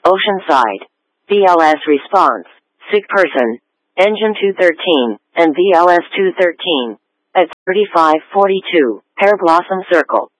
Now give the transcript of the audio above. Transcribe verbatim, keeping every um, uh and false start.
Oceanside. V L S response, sick person, engine two thirteen, and V L S two thirteen. At thirty-five forty-two, Pear Blossom Circle.